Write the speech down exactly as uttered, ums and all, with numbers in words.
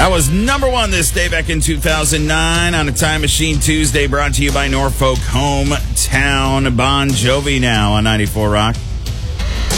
That was number one this day back in two thousand nine on a Time Machine Tuesday, brought to you by Norfolk Hometown. Bon Jovi now on ninety-four Rock.